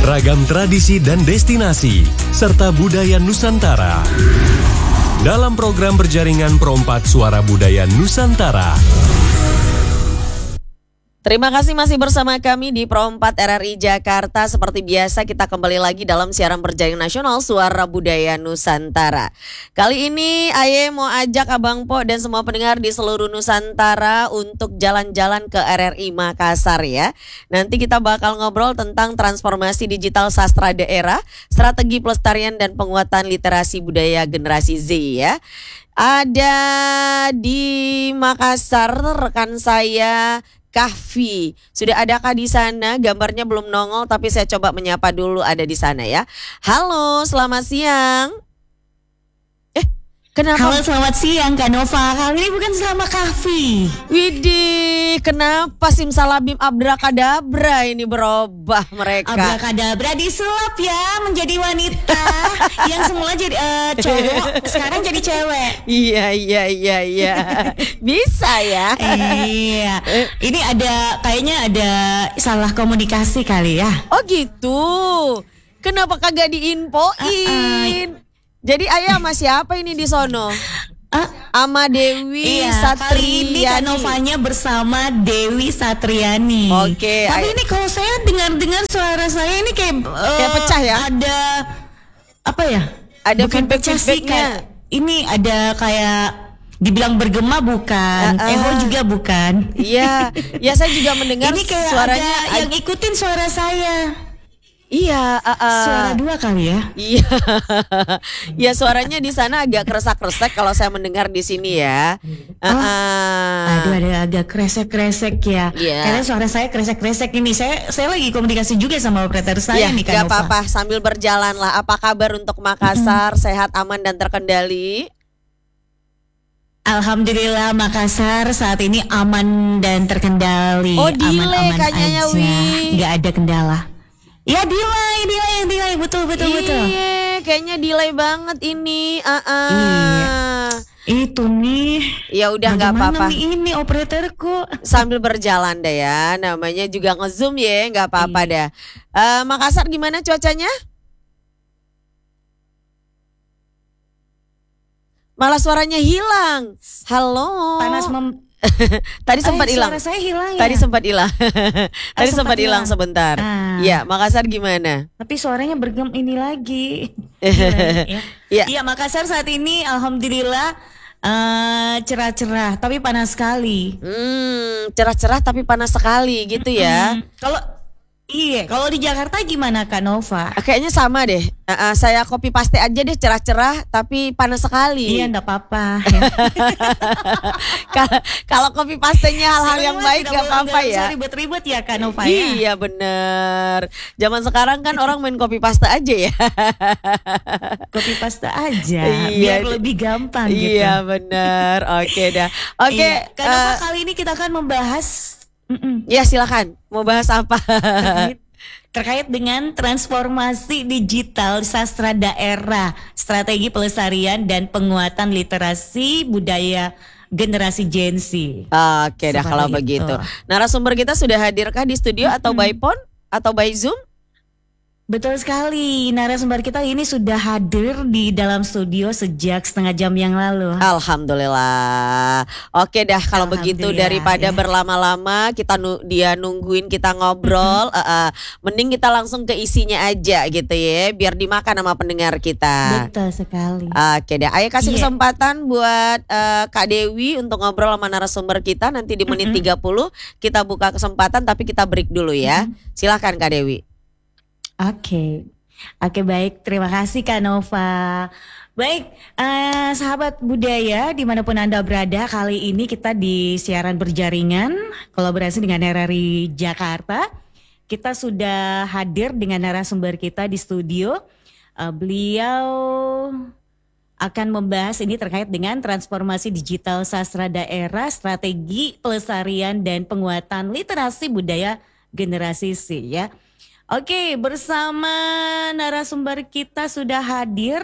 ragam tradisi dan destinasi, serta budaya Nusantara. Dalam program berjaringan Pro4 Suara Budaya Nusantara. Terima kasih masih bersama kami di Pro4 RRI Jakarta. Seperti biasa kita kembali lagi dalam siaran berjaringan nasional Suara Budaya Nusantara. Kali ini Aye mau ajak Abang Po dan semua pendengar di seluruh Nusantara untuk jalan-jalan ke RRI Makassar ya. Nanti kita bakal ngobrol tentang transformasi digital sastra daerah, strategi pelestarian dan penguatan literasi budaya generasi Z ya. Ada di Makassar rekan saya Kahfi. Sudah adakah di sana? Gambarnya belum nongol tapi saya coba menyapa dulu ada di sana ya. Halo, selamat siang. Kenapa? Halo, selamat siang Kak Nova. Kali ini bukan sama Kahfi. Widih, kenapa simsalabim abrakadabra ini berubah mereka? Abrakadabra disulap ya menjadi wanita yang semula jadi cowok, sekarang jadi cewek. Iya. Bisa ya. Iya. Ini kayaknya ada salah komunikasi kali ya. Oh gitu. Kenapa kagak diinfoin? Jadi Ayah sama siapa ini di sono? Ama Dewi Satriani. Kali ini Kak Novanya bersama Dewi Satriani. Oke. Tapi ini kalau saya dengar suara saya ini kayak pecah ya? Ada apa ya? Ada feedback-nya. Ini ada kayak dibilang bergema bukan, echo juga bukan. Iya, ya saya juga mendengar ini kayak suaranya ada yang ikutin suara saya. Iya, suara dua kali ya. Iya, ya suaranya di sana agak kresek-kresek kalau saya mendengar di sini ya. Aduh, ada agak kresek-kresek ya. Yeah. Karena suara saya kresek-kresek ini. Saya lagi komunikasi juga sama operator saya nih Gak Kak Nova. apa-apa, sambil berjalan lah. Apa kabar untuk Makassar? Sehat, aman dan terkendali? Alhamdulillah Makassar saat ini aman dan terkendali. Oh, delay aman-aman kayaknya aja. Gak ada kendala. Ya delay, betul. Iya, kayaknya delay banget ini. Iya. Itu nih. Ya udah nggak apa-apa. Ini operatorku. Sambil berjalan deh ya, namanya juga nge-zoom ya, nggak apa-apa dah. Makassar gimana cuacanya? Malah suaranya hilang. Halo. Panas Tadi sempat hilang. Suara saya hilang ya? Tadi sempat hilang. Tadi sempat hilang sebentar. Ya, Makassar gimana? Tapi suaranya bergem ini lagi. Iya, Makassar saat ini alhamdulillah cerah-cerah tapi panas sekali. Cerah-cerah tapi panas sekali gitu ya. Kalau di Jakarta gimana Kak Nova? Kayaknya sama deh. Saya copy paste aja deh, cerah-cerah tapi panas sekali. Iya, enggak apa-apa. Kalau copy pastenya hal-hal yang baik enggak apa-apa ya. Ribet-ribet ya Kak Nova ya. Iya bener. Zaman sekarang kan orang main copy paste aja ya. Copy paste aja biar lebih gampang gitu. Iya bener. Oke dah. Oke. Kak Nova, kali ini kita akan membahas ya silakan. Mau bahas apa? Terkait dengan transformasi digital sastra daerah, strategi pelestarian dan penguatan literasi budaya generasi Gen Z. Oke dah kalau begitu. Narasumber kita sudah hadirkah di studio atau by phone atau by Zoom? Betul sekali, narasumber kita ini sudah hadir di dalam studio sejak setengah jam yang lalu. Alhamdulillah. Oke dah kalau begitu daripada berlama-lama dia nungguin kita ngobrol, mending kita langsung ke isinya aja gitu ya, biar dimakan sama pendengar kita. Betul sekali. Oke dah, ayo kasih kesempatan buat Kak Dewi untuk ngobrol sama narasumber kita nanti di menit 30 kita buka kesempatan tapi kita break dulu ya. Silakan Kak Dewi. Oke, baik. Terima kasih Kak Nova. Baik, sahabat budaya dimanapun Anda berada, kali ini kita di siaran berjaringan kolaborasi dengan RRI Jakarta. Kita sudah hadir dengan narasumber kita di studio. Beliau akan membahas ini terkait dengan transformasi digital sastra daerah, strategi pelestarian dan penguatan literasi budaya generasi Z ya. Oke, bersama narasumber kita sudah hadir.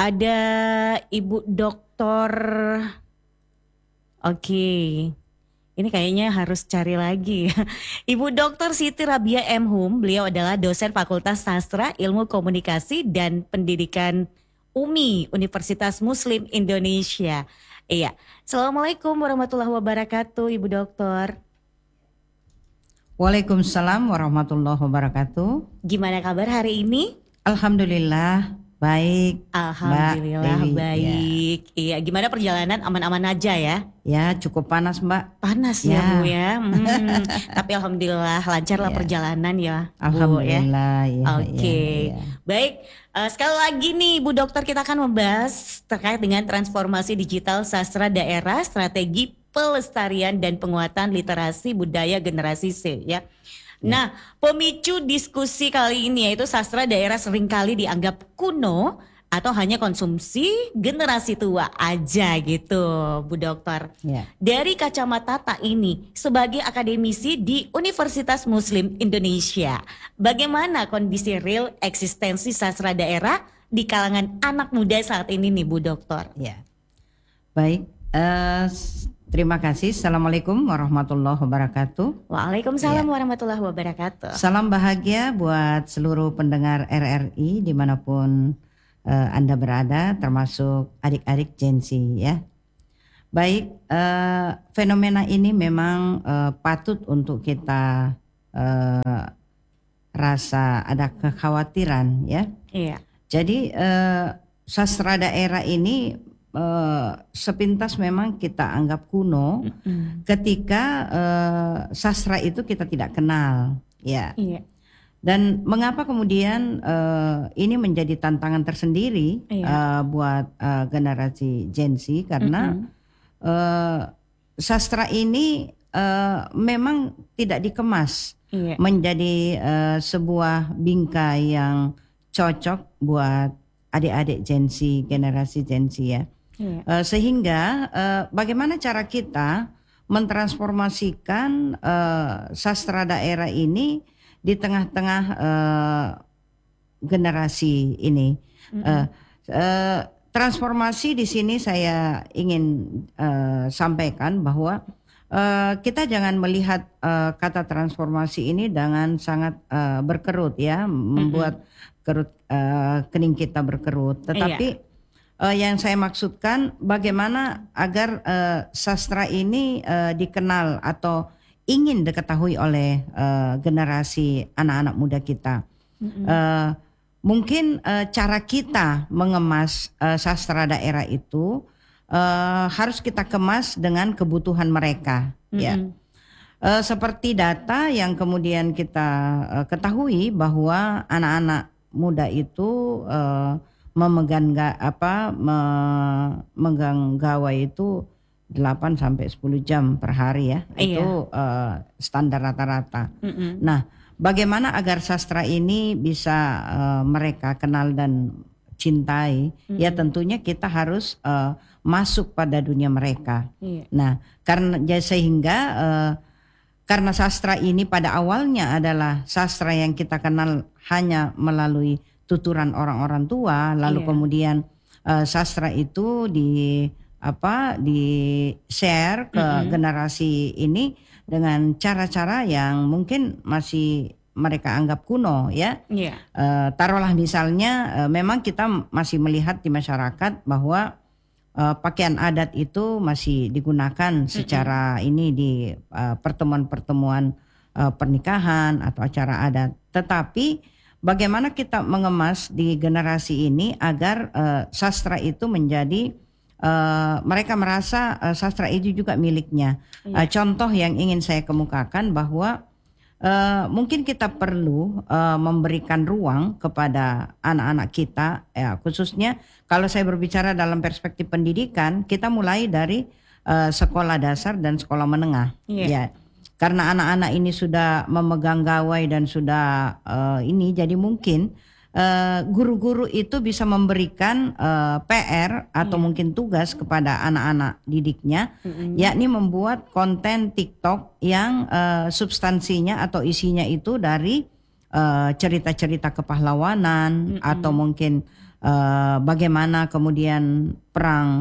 Ada Ibu Doktor. Oke. Ini kayaknya harus cari lagi. Ibu Dr. Siti Rabia M. Hum, beliau adalah dosen Fakultas Sastra, Ilmu Komunikasi dan Pendidikan UMI, Universitas Muslim Indonesia. Iya. Assalamualaikum warahmatullahi wabarakatuh, Ibu Dokter. Waalaikumsalam warahmatullahi wabarakatuh. Gimana kabar hari ini? Alhamdulillah baik. Alhamdulillah Mbak Dewi, baik. Iya, gimana perjalanan aman-aman aja ya? Ya cukup panas Mbak. Panas ya, Ya. Bu ya. Tapi alhamdulillah lancar lah Ya. perjalanan ya, Bu ya. Alhamdulillah. Ya, Oke. ya. Baik, sekali lagi nih Bu Dokter, kita akan membahas terkait dengan transformasi digital sastra daerah, strategi pelestarian dan penguatan literasi budaya generasi C ya. Nah, pemicu diskusi kali ini yaitu sastra daerah seringkali dianggap kuno atau hanya konsumsi generasi tua aja gitu, Bu Dokter. Ya. Dari kacamata Tak ini sebagai akademisi di Universitas Muslim Indonesia, bagaimana kondisi real eksistensi sastra daerah di kalangan anak muda saat ini nih, Bu Dokter? Ya. Baik. Terima kasih. Assalamualaikum warahmatullahi wabarakatuh. Waalaikumsalam Ya. warahmatullahi wabarakatuh. Salam bahagia buat seluruh pendengar RRI dimanapun Anda berada, termasuk adik-adik Gen Z ya. Baik, fenomena ini memang patut untuk kita rasa ada kekhawatiran ya. Iya. Jadi sastra daerah ini sepintas memang kita anggap kuno ketika sastra itu kita tidak kenal ya. Iya. Dan mengapa kemudian ini menjadi tantangan tersendiri buat generasi Gen Z karena sastra ini memang tidak dikemas menjadi sebuah bingkai yang cocok buat adik-adik Gen Z, generasi Gen Z ya. Sehingga bagaimana cara kita mentransformasikan sastra daerah ini di tengah-tengah generasi ini. Transformasi di sini saya ingin sampaikan bahwa kita jangan melihat kata transformasi ini dengan sangat berkerut ya, membuat kening kita berkerut. Tetapi yang saya maksudkan bagaimana agar sastra ini dikenal atau ingin diketahui oleh generasi anak-anak muda kita. Mungkin cara kita mengemas sastra daerah itu harus kita kemas dengan kebutuhan mereka. Ya. Seperti data yang kemudian kita ketahui bahwa anak-anak muda itu memegang gawai itu 8 sampai 10 jam per hari ya. Itu standar rata-rata. Nah, bagaimana agar sastra ini bisa mereka kenal dan cintai? Ya tentunya kita harus masuk pada dunia mereka. Nah, karena sastra ini pada awalnya adalah sastra yang kita kenal hanya melalui tuturan orang-orang tua, lalu kemudian sastra itu di share ke generasi ini dengan cara-cara yang mungkin masih mereka anggap kuno ya. Taruhlah misalnya memang kita masih melihat di masyarakat bahwa pakaian adat itu masih digunakan secara ini di pertemuan-pertemuan pernikahan atau acara adat. Tetapi bagaimana kita mengemas di generasi ini agar sastra itu menjadi mereka merasa sastra itu juga miliknya. Contoh yang ingin saya kemukakan bahwa mungkin kita perlu memberikan ruang kepada anak-anak kita, ya, khususnya kalau saya berbicara dalam perspektif pendidikan, kita mulai dari sekolah dasar dan sekolah menengah, ya. Karena anak-anak ini sudah memegang gawai dan sudah ini, jadi mungkin guru-guru itu bisa memberikan PR atau mungkin tugas kepada anak-anak didiknya, yakni membuat konten TikTok yang substansinya atau isinya itu dari cerita-cerita kepahlawanan atau mungkin bagaimana kemudian perang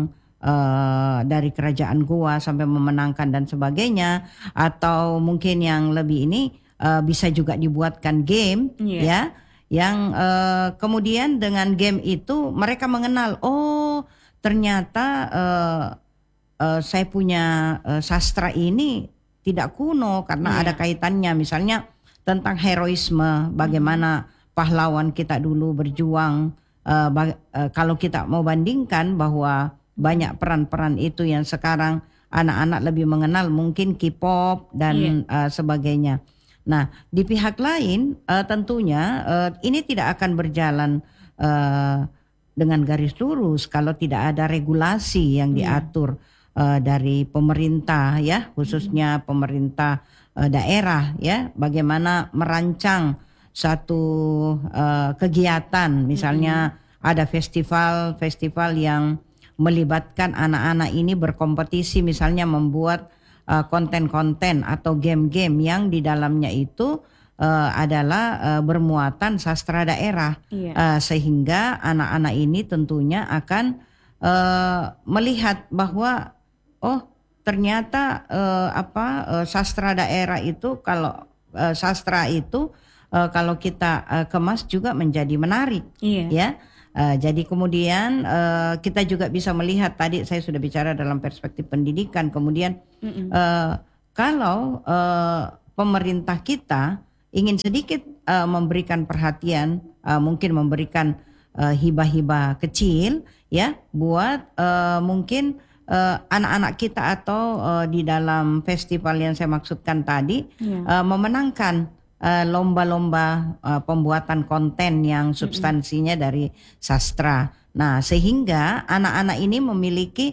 dari kerajaan Goa sampai memenangkan dan sebagainya, atau mungkin yang lebih ini bisa juga dibuatkan game ya, yang kemudian dengan game itu mereka mengenal, oh ternyata saya punya sastra ini tidak kuno karena ada kaitannya misalnya tentang heroisme, bagaimana pahlawan kita dulu berjuang. Kalau kita mau bandingkan bahwa banyak peran-peran itu yang sekarang anak-anak lebih mengenal mungkin K-pop dan sebagainya. Nah, di pihak lain tentunya ini tidak akan berjalan dengan garis lurus kalau tidak ada regulasi yang diatur dari pemerintah ya, khususnya pemerintah daerah ya, bagaimana merancang satu kegiatan, misalnya ada festival yang melibatkan anak-anak ini berkompetisi, misalnya membuat konten-konten atau game-game yang di dalamnya itu adalah bermuatan sastra daerah, sehingga anak-anak ini tentunya akan melihat bahwa oh ternyata sastra daerah itu kalau sastra itu kalau kita kemas juga menjadi menarik, ya. Jadi kemudian kita juga bisa melihat, tadi saya sudah bicara dalam perspektif pendidikan. Kemudian kalau pemerintah kita ingin sedikit memberikan perhatian, mungkin memberikan hibah-hibah kecil, ya, buat mungkin anak-anak kita atau di dalam festival yang saya maksudkan tadi memenangkan lomba-lomba pembuatan konten yang substansinya dari sastra. Nah, sehingga anak-anak ini memiliki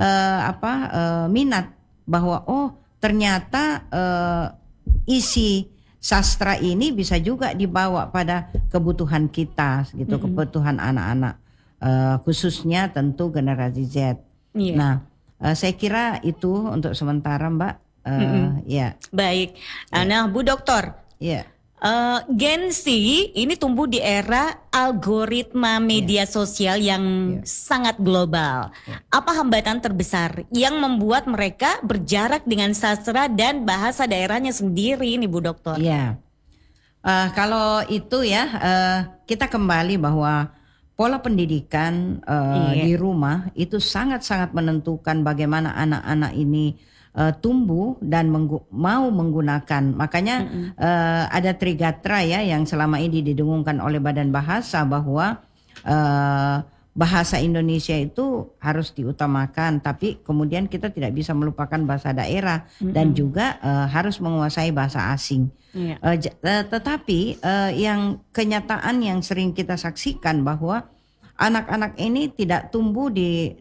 minat bahwa oh ternyata isi sastra ini bisa juga dibawa pada kebutuhan kita, gitu, kebutuhan anak-anak, khususnya tentu generasi Z. Nah, saya kira itu untuk sementara, Mbak. Ya. Baik. Nah, Bu Doktor. Ya. Gen Z ini tumbuh di era algoritma media sosial yang sangat global. Apa hambatan terbesar yang membuat mereka berjarak dengan sastra dan bahasa daerahnya sendiri ini, Bu Doktor? Ya. Kalau itu ya, kita kembali bahwa pola pendidikan di rumah itu sangat-sangat menentukan bagaimana anak-anak ini tumbuh dan mau menggunakan. Makanya ada Trigatra ya yang selama ini didengungkan oleh Badan Bahasa bahwa bahasa Indonesia itu harus diutamakan, tapi kemudian kita tidak bisa melupakan bahasa daerah dan juga harus menguasai bahasa asing. Tetapi yang kenyataan yang sering kita saksikan bahwa anak-anak ini tidak tumbuh di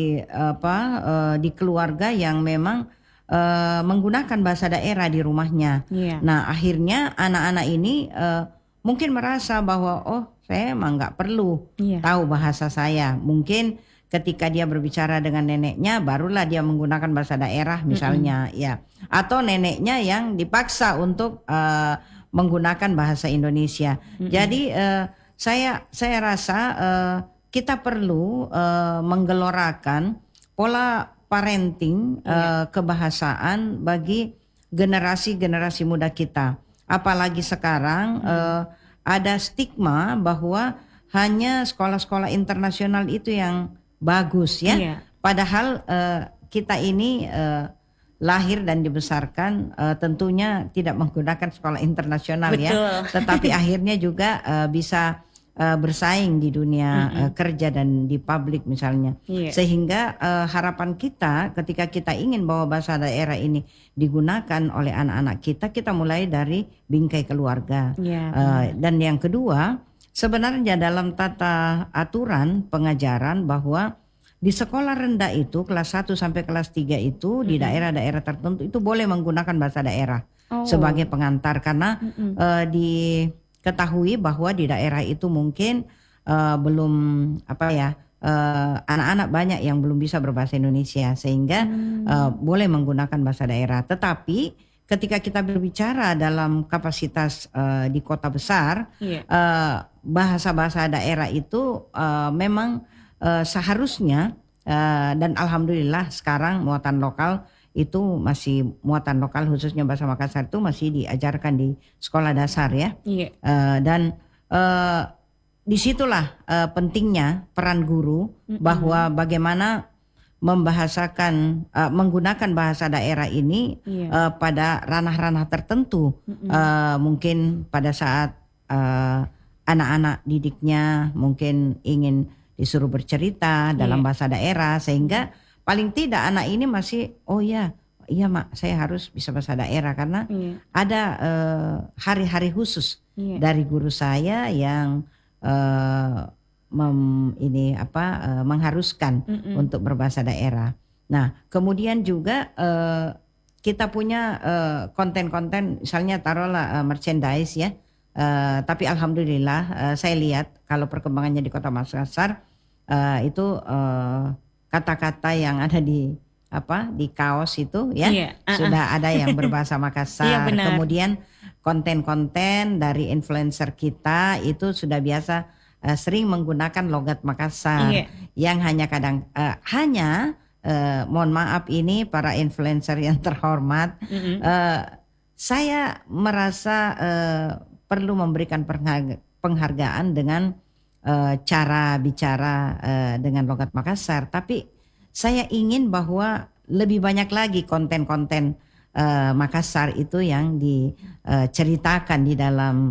keluarga yang memang menggunakan bahasa daerah di rumahnya. Nah, akhirnya anak-anak ini mungkin merasa bahwa oh saya emang nggak perlu tahu bahasa saya. Mungkin ketika dia berbicara dengan neneknya barulah dia menggunakan bahasa daerah misalnya, ya. Atau neneknya yang dipaksa untuk menggunakan bahasa Indonesia. Jadi saya rasa kita perlu menggelorakan pola parenting kebahasaan bagi generasi muda kita. Apalagi sekarang ada stigma bahwa hanya sekolah-sekolah internasional itu yang bagus ya. Padahal kita ini lahir dan dibesarkan tentunya tidak menggunakan sekolah internasional. Betul. Ya. Tetapi akhirnya juga bisa bersaing di dunia kerja dan di publik misalnya. Sehingga harapan kita ketika kita ingin bahwa bahasa daerah ini digunakan oleh anak-anak kita mulai dari bingkai keluarga. Dan yang kedua, sebenarnya dalam tata aturan pengajaran bahwa di sekolah rendah itu kelas 1 sampai kelas 3 itu di daerah-daerah tertentu itu boleh menggunakan bahasa daerah sebagai pengantar karena diketahui bahwa di daerah itu mungkin belum anak-anak banyak yang belum bisa berbahasa Indonesia sehingga boleh menggunakan bahasa daerah. Tetapi ketika kita berbicara dalam kapasitas di kota besar, bahasa-bahasa daerah itu memang seharusnya Dan alhamdulillah sekarang muatan lokal itu masih muatan lokal khususnya bahasa Makassar itu masih diajarkan di sekolah dasar ya. Dan disitulah pentingnya peran guru bahwa bagaimana membahasakan menggunakan bahasa daerah ini pada ranah-ranah tertentu. Mungkin pada saat anak-anak didiknya mungkin ingin disuruh bercerita dalam bahasa daerah, sehingga paling tidak anak ini masih iya mak, saya harus bisa bahasa daerah karena ada hari-hari khusus dari guru saya yang mengharuskan untuk berbahasa daerah. Nah, kemudian juga kita punya konten-konten, misalnya taruhlah merchandise ya. Tapi alhamdulillah saya lihat kalau perkembangannya di Kota Makassar itu kata-kata yang ada di kaos itu ya sudah ada yang berbahasa Makassar. Kemudian konten-konten dari influencer kita itu sudah biasa sering menggunakan logat Makassar yang hanya mohon maaf ini para influencer yang terhormat, saya merasa perlu memberikan penghargaan dengan cara bicara dengan logat Makassar. Tapi saya ingin bahwa lebih banyak lagi konten-konten Makassar itu yang diceritakan di dalam